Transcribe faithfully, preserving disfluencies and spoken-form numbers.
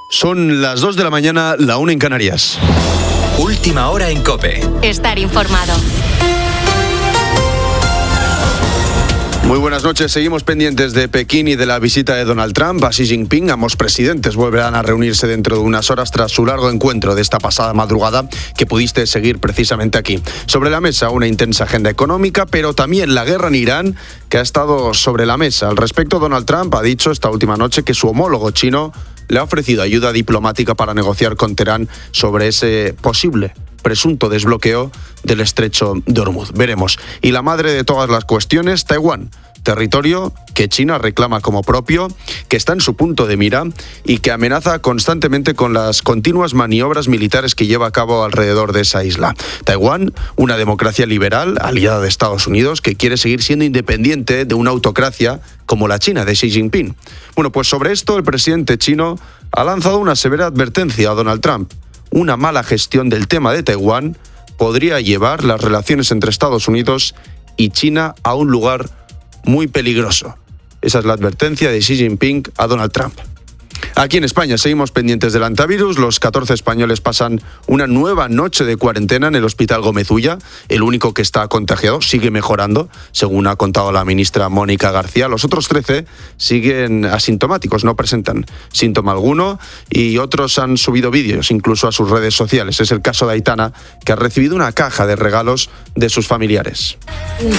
Son las dos de la mañana, la una en Canarias. Última hora en COPE. Estar informado. Muy buenas noches. Seguimos pendientes de Pekín y de la visita de Donald Trump a Xi Jinping. Ambos presidentes volverán a reunirse dentro de unas horas tras su largo encuentro de esta pasada madrugada que pudiste seguir precisamente aquí. Sobre la mesa una intensa agenda económica, pero también la guerra en Irán, que ha estado sobre la mesa. Al respecto, Donald Trump ha dicho esta última noche que su homólogo chino le ha ofrecido ayuda diplomática para negociar con Teherán sobre ese posible presunto desbloqueo del estrecho de Hormuz. Veremos. Y la madre de todas las cuestiones, Taiwán, territorio que China reclama como propio, que está en su punto de mira y que amenaza constantemente con las continuas maniobras militares que lleva a cabo alrededor de esa isla. Taiwán, una democracia liberal, aliada de Estados Unidos, que quiere seguir siendo independiente de una autocracia como la China de Xi Jinping. Bueno, pues sobre esto el presidente chino ha lanzado una severa advertencia a Donald Trump. Una mala gestión del tema de Taiwán podría llevar las relaciones entre Estados Unidos y China a un lugar muy peligroso. Esa es la advertencia de Xi Jinping a Donald Trump. Aquí en España seguimos pendientes del antivirus. Los catorce españoles pasan una nueva noche de cuarentena en el Hospital Gómez Ulla. El único que está contagiado sigue mejorando, según ha contado la ministra Mónica García. Los otros trece siguen asintomáticos, no presentan síntoma alguno, y otros han subido vídeos incluso a sus redes sociales. Es el caso de Aitana, que ha recibido una caja de regalos de sus familiares. Un